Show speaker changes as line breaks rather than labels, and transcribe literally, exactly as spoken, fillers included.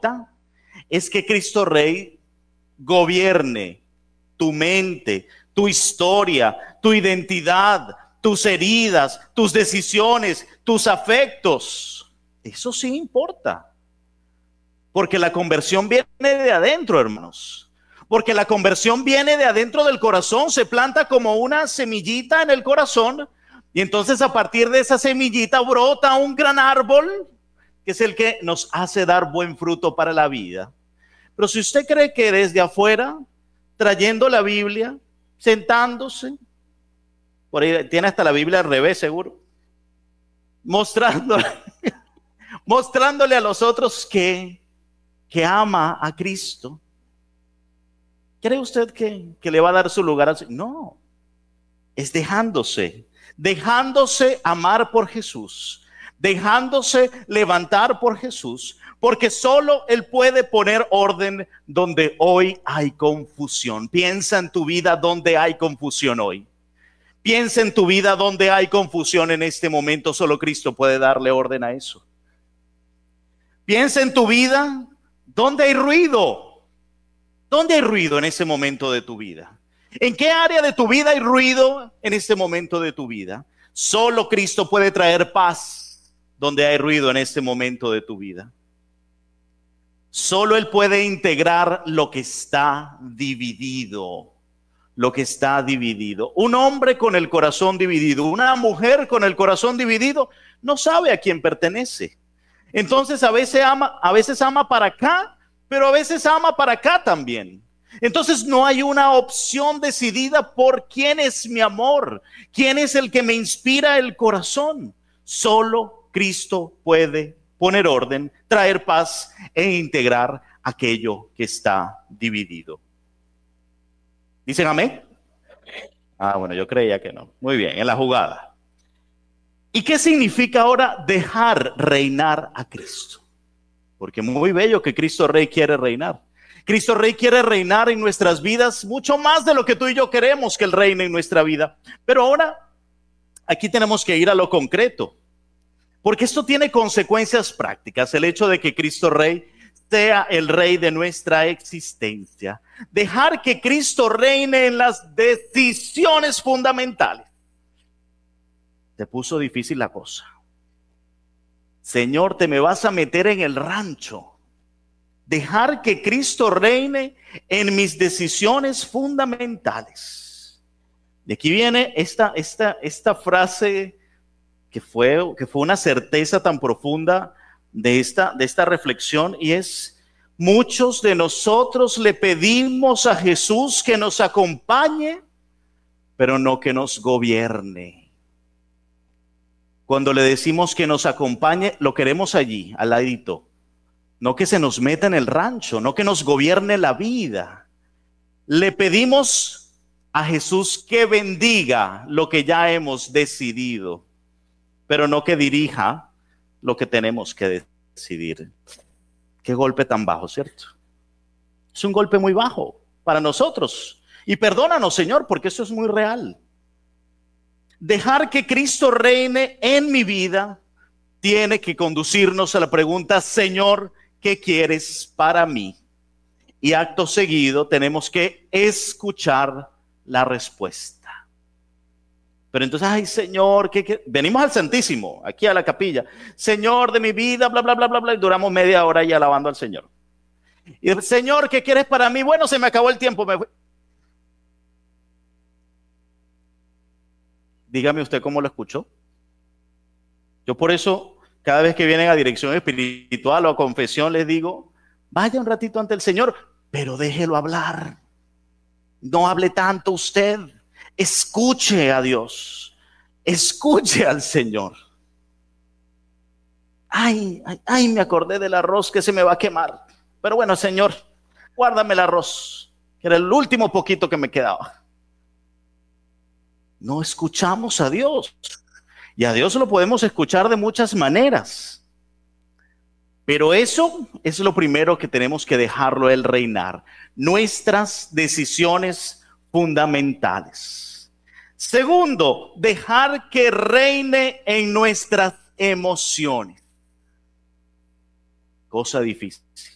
importa es que Cristo Rey gobierne tu mente, tu historia, tu identidad, tus heridas, tus decisiones, tus afectos. Eso sí importa. Porque la conversión viene de adentro, hermanos. Porque la conversión viene de adentro del corazón, se planta como una semillita en el corazón y entonces a partir de esa semillita brota un gran árbol que es el que nos hace dar buen fruto para la vida. Pero si usted cree que desde afuera, trayendo la Biblia, sentándose, por ahí tiene hasta la Biblia al revés seguro, mostrándole, mostrándole a los otros que, que ama a Cristo, ¿cree usted que, que le va a dar su lugar al Señor? No, es dejándose, dejándose amar por Jesús, dejándose levantar por Jesús, porque solo Él puede poner orden donde hoy hay confusión. Piensa en tu vida donde hay confusión hoy. Piensa en tu vida donde hay confusión en este momento. Solo Cristo puede darle orden a eso. Piensa en tu vida donde hay ruido. ¿Dónde hay ruido en ese momento de tu vida? ¿En qué área de tu vida hay ruido en este momento de tu vida? Solo Cristo puede traer paz donde hay ruido en este momento de tu vida. Solo Él puede integrar lo que está dividido, lo que está dividido. Un hombre con el corazón dividido, una mujer con el corazón dividido, no sabe a quién pertenece. Entonces a veces ama, a veces ama para acá, pero a veces ama para acá también. Entonces no hay una opción decidida por quién es mi amor, quién es el que me inspira el corazón. Solo Cristo puede poner orden, traer paz e integrar aquello que está dividido. ¿Dicen amén? Ah, bueno, yo creía que no. Muy bien, en la jugada. ¿Y qué significa ahora dejar reinar a Cristo? Porque muy bello que Cristo Rey quiere reinar. Cristo Rey quiere reinar en nuestras vidas mucho más de lo que tú y yo queremos que Él reine en nuestra vida. Pero ahora, aquí tenemos que ir a lo concreto. Porque esto tiene consecuencias prácticas, el hecho de que Cristo Rey sea el Rey de nuestra existencia. Dejar que Cristo reine en las decisiones fundamentales. Te puso difícil la cosa. Señor, te me vas a meter en el rancho. Dejar que Cristo reine en mis decisiones fundamentales. De aquí viene esta, esta, esta frase que fue, que fue una certeza tan profunda de esta, de esta reflexión, y es: muchos de nosotros le pedimos a Jesús que nos acompañe, pero no que nos gobierne. Cuando le decimos que nos acompañe, lo queremos allí, al ladito. No que se nos meta en el rancho, no que nos gobierne la vida. Le pedimos a Jesús que bendiga lo que ya hemos decidido, pero no que dirija lo que tenemos que decidir. Qué golpe tan bajo, ¿cierto? Es un golpe muy bajo para nosotros. Y perdónanos, Señor, porque eso es muy real. Dejar que Cristo reine en mi vida tiene que conducirnos a la pregunta: Señor, ¿qué quieres para mí? Y acto seguido tenemos que escuchar la respuesta. Pero entonces, ay, Señor, ¿qué, qué? Venimos al Santísimo, aquí a la capilla. Señor de mi vida, bla, bla, bla, bla, bla. Y duramos media hora ahí alabando al Señor. Y Señor, ¿qué quieres para mí? Bueno, se me acabó el tiempo. Me fui. Dígame usted cómo lo escuchó. Yo por eso, cada vez que vienen a dirección espiritual o a confesión, les digo: vaya un ratito ante el Señor, pero déjelo hablar. No hable tanto usted. Escuche a Dios. Escuche al Señor. Ay, ay, ay, me acordé del arroz que se me va a quemar. Pero bueno, Señor, guárdame el arroz, que era el último poquito que me quedaba. No escuchamos a Dios. Y a Dios lo podemos escuchar de muchas maneras. Pero eso es lo primero que tenemos que dejarlo Él reinar. Nuestras decisiones fundamentales. Segundo, dejar que reine en nuestras emociones. Cosa difícil.